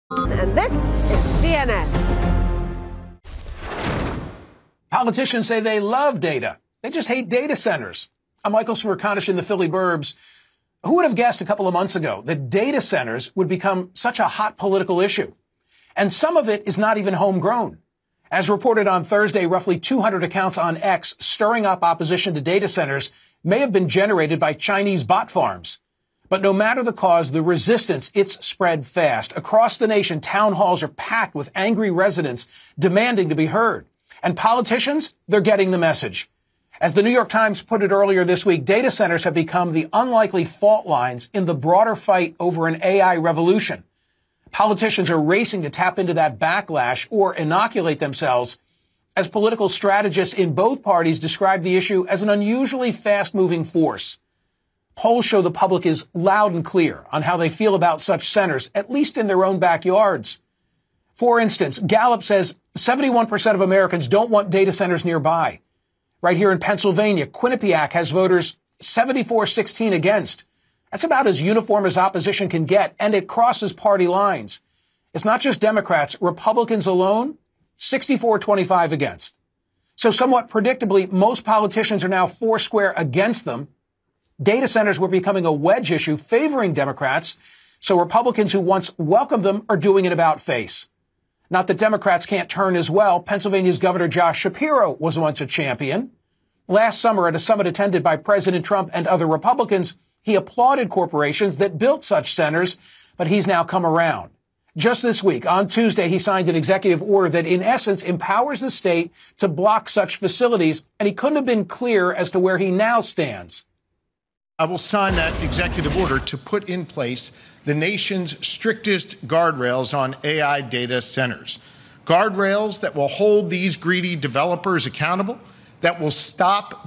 And this is CNN. Politicians say they love data. They just hate data centers. I'm Michael Smerconish in the Philly Burbs. Who would have guessed a couple of months ago that data centers would become such a hot political issue? And some of it is not even homegrown. As reported on Thursday, roughly 200 accounts on X stirring up opposition to data centers may have been generated by Chinese bot farms. But no matter the cause, the resistance, it's spread fast. Across the nation, town halls are packed with angry residents demanding to be heard. And politicians, they're getting the message. As the New York Times put it earlier this week, data centers have become the unlikely fault lines in the broader fight over an AI revolution. Politicians are racing to tap into that backlash or inoculate themselves, as political strategists in both parties describe the issue as an unusually fast-moving force. Polls show the public is loud and clear on how they feel about such centers, at least in their own backyards. For instance, Gallup says 71% of Americans don't want data centers nearby. Right here in Pennsylvania, Quinnipiac has voters 74-16 against. That's about as uniform as opposition can get, and it crosses party lines. It's not just Democrats. Republicans alone, 64-25 against. So somewhat predictably, most politicians are now foursquare against them. Data centers were becoming a wedge issue favoring Democrats, so Republicans who once welcomed them are doing it about face. Not that Democrats can't turn as well. Pennsylvania's Governor Josh Shapiro was once a champion. Last summer at a summit attended by President Trump and other Republicans, he applauded corporations that built such centers, but he's now come around. Just this week, on Tuesday, he signed an executive order that in essence empowers the state to block such facilities, and he couldn't have been clearer as to where he now stands. I will sign that executive order to put in place the nation's strictest guardrails on AI data centers. Guardrails that will hold these greedy developers accountable, that will stop